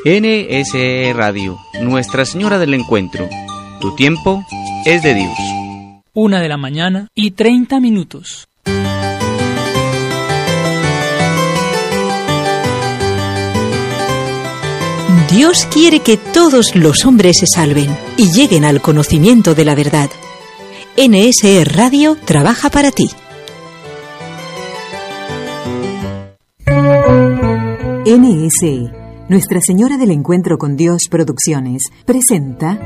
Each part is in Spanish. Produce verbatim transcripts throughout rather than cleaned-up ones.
N S E Radio, Nuestra Señora del Encuentro. Tu tiempo es de Dios. Una de la mañana y treinta minutos. Dios quiere que todos los hombres se salven y lleguen al conocimiento de la verdad. N S E Radio trabaja para ti. N S E, Nuestra Señora del Encuentro con Dios Producciones, presenta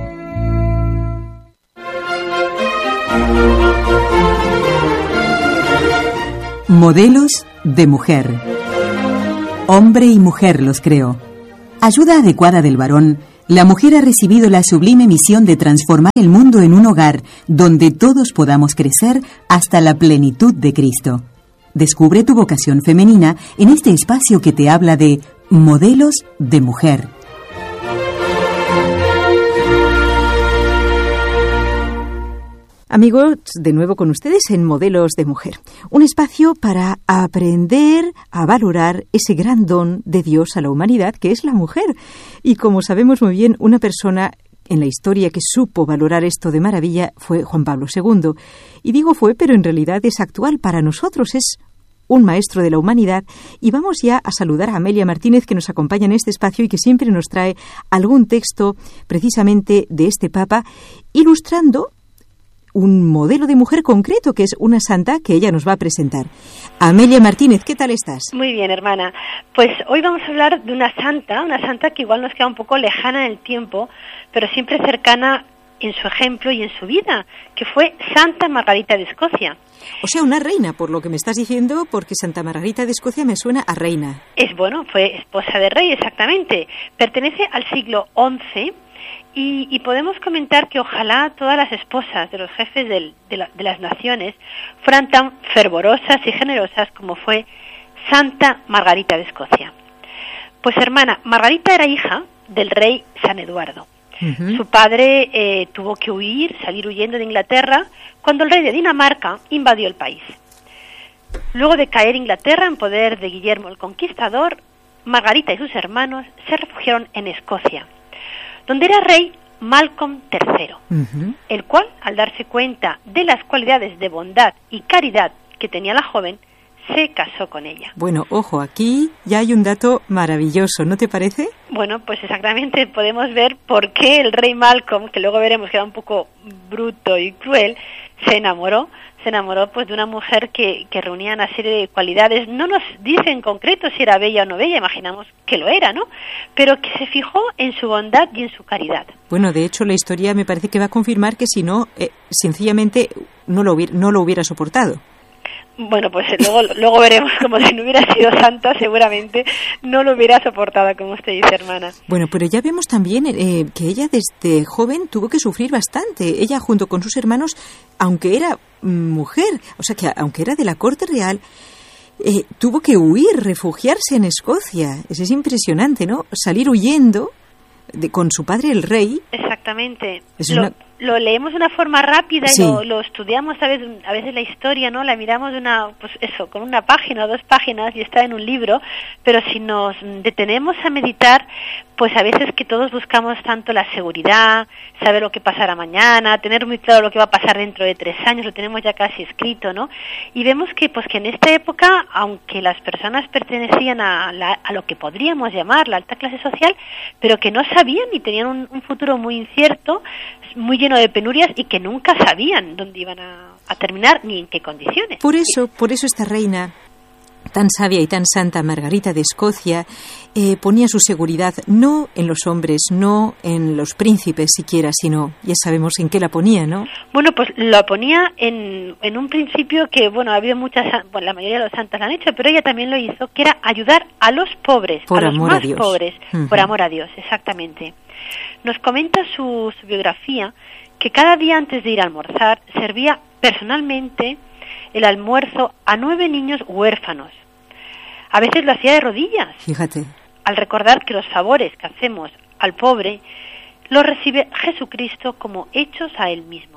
Modelos de Mujer. Hombre y mujer los creó. Ayuda adecuada del varón, la mujer ha recibido la sublime misión de transformar el mundo en un hogar donde todos podamos crecer hasta la plenitud de Cristo. Descubre tu vocación femenina en este espacio que te habla de modelos de mujer. Amigos, de nuevo con ustedes en Modelos de Mujer, un espacio para aprender a valorar ese gran don de Dios a la humanidad que es la mujer. Y como sabemos muy bien, una persona en la historia que supo valorar esto de maravilla fue Juan Pablo segundo. Y digo fue, pero en realidad es actual para nosotros, es un maestro de la humanidad. Y vamos ya a saludar a Amelia Martínez, que nos acompaña en este espacio y que siempre nos trae algún texto precisamente de este Papa, ilustrando un modelo de mujer concreto, que es una santa que ella nos va a presentar. Amelia Martínez, ¿qué tal estás? Muy bien, hermana. Pues hoy vamos a hablar de una santa, una santa que igual nos queda un poco lejana en el tiempo, pero siempre cercana en su ejemplo y en su vida, que fue Santa Margarita de Escocia. O sea, una reina, por lo que me estás diciendo, porque Santa Margarita de Escocia me suena a reina. Es bueno, fue esposa de rey, exactamente. Pertenece al siglo once. Y, y podemos comentar que ojalá todas las esposas de los jefes del, de, la, de las naciones fueran tan fervorosas y generosas como fue Santa Margarita de Escocia. Pues hermana, Margarita era hija del rey San Eduardo. Uh-huh. Su padre eh, tuvo que huir, salir huyendo de Inglaterra, cuando el rey de Dinamarca invadió el país. Luego de caer Inglaterra en poder de Guillermo el Conquistador, Margarita y sus hermanos se refugiaron en Escocia, donde era rey Malcolm tercero, uh-huh. el cual, al darse cuenta de las cualidades de bondad y caridad que tenía la joven, se casó con ella. Bueno, ojo, aquí ya hay un dato maravilloso, ¿no te parece? Bueno, pues exactamente podemos ver por qué el rey Malcolm, que luego veremos que era un poco bruto y cruel, se enamoró, se enamoró pues de una mujer que, que reunía una serie de cualidades. No nos dice en concreto si era bella o no bella, imaginamos que lo era, ¿no? Pero que se fijó en su bondad y en su caridad. Bueno, de hecho la historia me parece que va a confirmar que si no, eh, sencillamente no lo hubiera, no lo hubiera soportado. Bueno, pues luego luego veremos como si no hubiera sido santa, seguramente no lo hubiera soportado, como usted dice, hermana. Bueno, pero ya vemos también eh, que ella desde joven tuvo que sufrir bastante. Ella junto con sus hermanos, aunque era mujer, o sea que aunque era de la corte real, eh, tuvo que huir, refugiarse en Escocia. Eso es impresionante, ¿no? Salir huyendo de, con su padre el rey. Exactamente. Es lo, una... lo leemos de una forma rápida y sí. lo, lo estudiamos a veces, a veces la historia, ¿no? La miramos de una, pues eso, con una página o dos páginas y está en un libro, pero si nos detenemos a meditar, pues a veces que todos buscamos tanto la seguridad, saber lo que pasará mañana, tener muy claro lo que va a pasar dentro de tres años, lo tenemos ya casi escrito, ¿no? Y vemos que, pues que en esta época, aunque las personas pertenecían a, la, a lo que podríamos llamar la alta clase social, pero que no sabían y tenían un, un futuro muy incierto, muy lleno de penurias y que nunca sabían dónde iban a, a terminar ni en qué condiciones. Por eso, por eso esta reina tan sabia y tan santa, Margarita de Escocia, eh, ponía su seguridad no en los hombres, no en los príncipes siquiera, sino, ya sabemos en qué la ponía, ¿no? Bueno, pues la ponía en, en un principio que, bueno, ha habido muchas, bueno, la mayoría de los santos lo han hecho, pero ella también lo hizo, que era ayudar a los pobres, por a los amor más a Dios. pobres, Uh-huh. por amor a Dios, exactamente. Nos comenta su, su biografía que cada día antes de ir a almorzar servía personalmente el almuerzo a nueve niños huérfanos. A veces lo hacía de rodillas. Fíjate. Al recordar que los favores que hacemos al pobre los recibe Jesucristo como hechos a él mismo.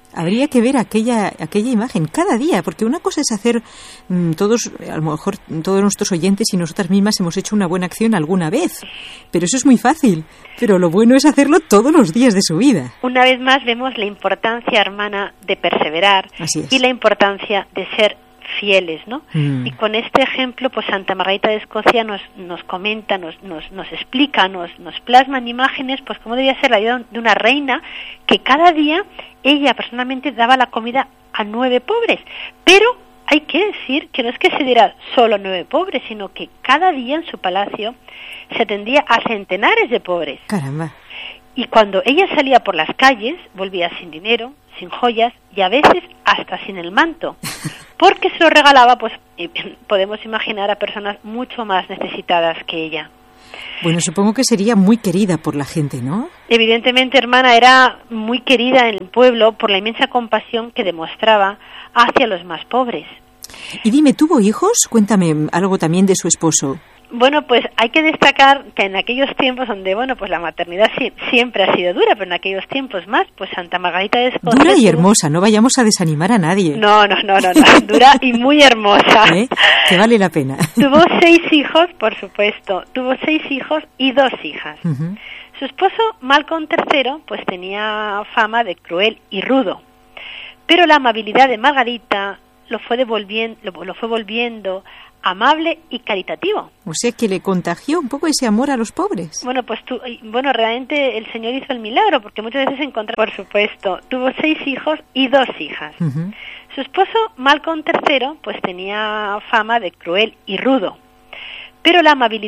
Habría que ver aquella aquella imagen cada día, porque una cosa es hacer mmm, todos, a lo mejor todos nuestros oyentes y nosotras mismas hemos hecho una buena acción alguna vez, pero eso es muy fácil, pero lo bueno es hacerlo todos los días de su vida. Una vez más vemos la importancia, hermana, de perseverar. Así es. Y la importancia de ser fieles, ¿no? Mm. Y con este ejemplo, pues Santa Margarita de Escocia nos nos comenta, nos nos nos explica, nos nos plasma en imágenes, pues cómo debía ser la vida de una reina que cada día ella personalmente daba la comida a nueve pobres, pero hay que decir que no es que se diera solo a nueve pobres, sino que cada día en su palacio se atendía a centenares de pobres. Caramba. Y cuando ella salía por las calles, volvía sin dinero, sin joyas y a veces hasta sin el manto, porque se lo regalaba, pues podemos imaginar, a personas mucho más necesitadas que ella. Bueno, supongo que sería muy querida por la gente, ¿no? Evidentemente, hermana, era muy querida en el pueblo por la inmensa compasión que demostraba hacia los más pobres. Y dime, ¿tuvo hijos? Cuéntame algo también de su esposo. Bueno, pues hay que destacar que en aquellos tiempos donde, bueno, pues la maternidad si, siempre ha sido dura, pero en aquellos tiempos más, pues Santa Margarita de Escocia... Dura y hermosa, no vayamos a desanimar a nadie. No, no, no, no, no. Dura y muy hermosa. ¿Eh? Que vale la pena. Tuvo seis hijos, por supuesto, tuvo seis hijos y dos hijas. Uh-huh. Su esposo, Malcolm tercero, pues tenía fama de cruel y rudo, pero la amabilidad de Margarita lo fue devolviendo, lo, lo fue volviendo amable y caritativo. O sea, que le contagió un poco ese amor a los pobres. Bueno, pues tu, bueno, realmente el Señor hizo el milagro, porque muchas veces se encontraba, por supuesto, tuvo seis hijos y dos hijas. Uh-huh. Su esposo, Malcolm tercero, pues tenía fama de cruel y rudo, pero la amabilidad